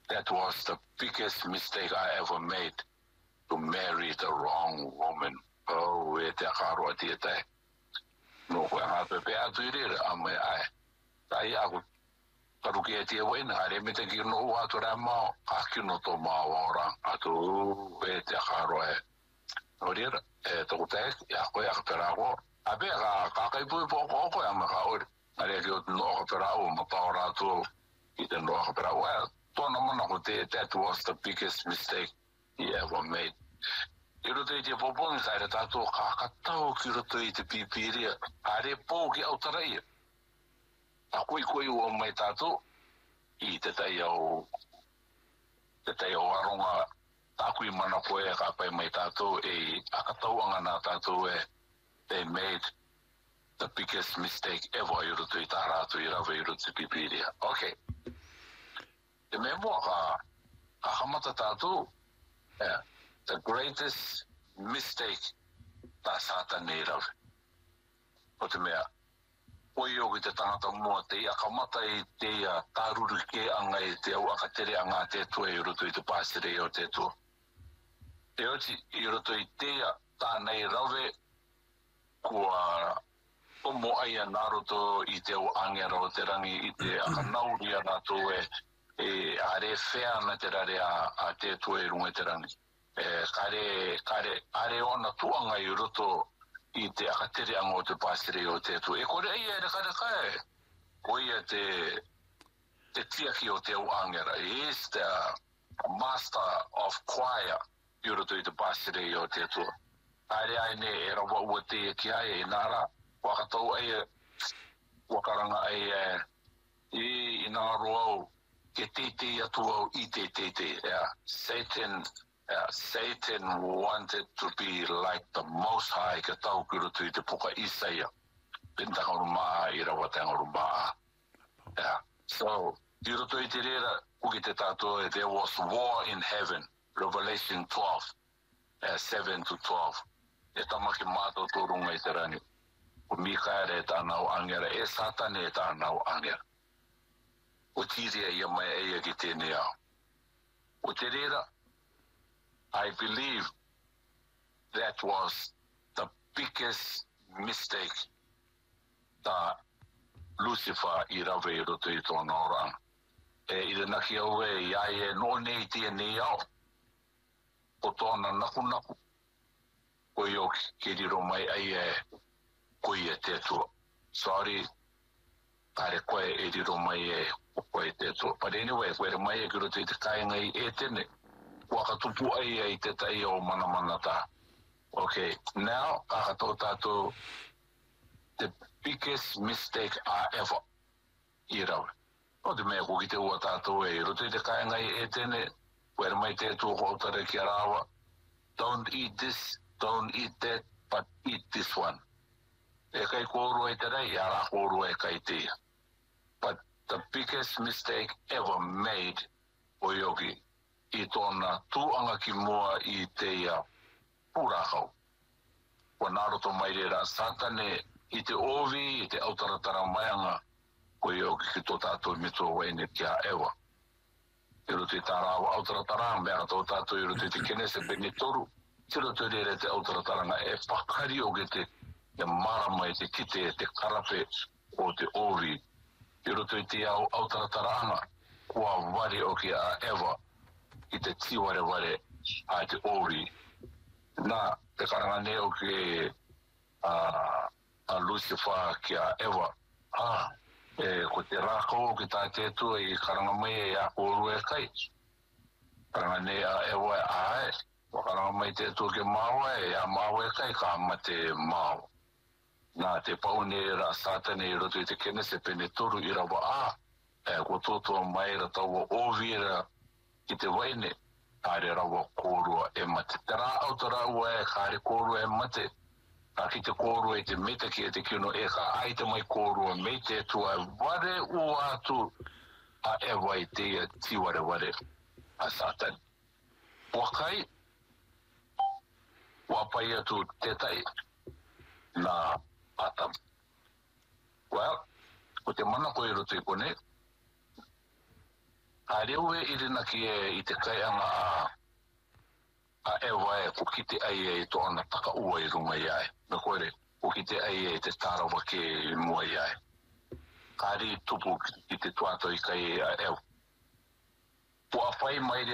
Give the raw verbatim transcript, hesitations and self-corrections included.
That was the biggest mistake I ever made, to marry the wrong woman. Oh, e te akaro ati e te. No koe ngā pepe atu i rere, a me ai. Tai aku, karuki e tia waina, are me te ki no ua atu rea mao, aki no to mao ora, atu e te akaro e. No rere, e toku te, ia koe aka pera ko, a pe ka kakai pui po ko koe ama ka ori. Are ki o te no aka pera o, ma paora atu i te no aka pera o. Well, tōna mana ko te, that was the biggest mistake he ever made. I roto i te popongi kai re tātou kakatau ki roto i te pipiria, a re pō ki autarai. A koi koi ua mai tātou, i te tai au, te tai au aronga, tākui mana koe ka pai mai tātou, e akatau anga nā tātou e, they made the biggest mistake ever i roto i tā rātou i rawa i roto i pipiria. Okay. Te me mua ka, ka hamata tātou, yeah. The greatest mistake tā sāta nei rawe. O te mea, oi o ki te tangata mua te ia kamata i te ia tāruru ke anga i te au akatere anga te tua i roto i te pāsere o te tua. Te oti i roto i te ia tā nei rawe kua tomo aia nā roto i te au angera o te rangi i te akanauri a nā tō e e are whea na te rare a, a te tua i runga te rangi. E kare, kare, are ona tuanga i roto i te akatere anga o te pāsere o te tu. E kore ai e kare kai, ko ia te, te tiaki o te au angera. He is the master of choir i roto i te pāsere o te tu. Are ai ne e rawa ua te ki ai e nara, wakatau ai e, wakaranga ai e, i, i nā roau, ke te te atu au i te te te. Yeah. Satan, Uh, Satan wanted to be like the Most High, ka tau kuru tui te puka Isaia. Pintaka rumaa i rawa te rumaa. Yeah. So, i roto i te rera, uki te tātou, there was war in heaven. Revelation twelve, uh, seven to twelve. E tamaki mātou tō runga i te rani. O Mikaere e tānau angera, e Satane e tānau angera. O tiria ia mai eia ki tēnei au. O te rera, I believe that was the biggest mistake that Lucifer i rawe i roto i tōna orang. E i te naki au e i ai e no nei tia nei au. O tōna naku naku. Ko i o ke riro mai ai e koi e te tua. Sorry, are koe e riro mai e koe te tua. But anyway, koe re mai e ki roto i te kāinga i e tene. Waka tupu ai ai te tai o mana mana tā. Okay, now, kakato tātou, the biggest mistake I ever i rawe. O te mea kuki te ua tātou e, roto i te kāinga i e tene, where mai te tū houtare ki a rawa, don't eat this, don't eat that, but eat this one. E kai kōrua i te rei, e ara kōrua e kai te. But the biggest mistake ever made o yogi, i tōna tūanga ki mua i te ia pūrākau. Wa nāroto mai rera Satane i te ovi, i te autaratara maianga, ko i auki ki tō tātou mito waine ki a ewa. I roto i tā rāwa autaratara, mea tō tātou i roto i te kenese bene toru, i roto i rere te autarataranga e whakari o ke te e marama i te kite e te karape o te ovi. I roto i te au autarataranga, kua wari o ki a ewa, i te tiware ware a te ori. Nā, te karanga neo ke uh, a Lucifer ki a Ewa. Ah, e ko te rākau ki tā tētua i karanga mai e a kōru e kai. Karanga ne a Ewa e ae. Wa karanga mai tētua ke maua e a maua e kai ka ama te mau. Nā, te paune ra Satane i roto i te kenese pene toru i rawa a. E ko tōtua mai ra taua ovira ki te waine, kāre rawa kōrua e mate. Te rā autara ua e kāre kōrua e mate, ka ki te kōrua e te meta ki e te kino e ka aita mai kōrua me te tua e ware u atu a e wai te a tiware ware a Satan. Wakai, wapai atu te tai nā atam. Well, ko te mana koe roto i kone, a reu e irina ki e i te kai anga a a ewa e kukite ai e to ana taka ua i runga iai me koere kukite ai e te tarawa ke mua iai kari tupu ki te tuato i kai a ewa po a whai mai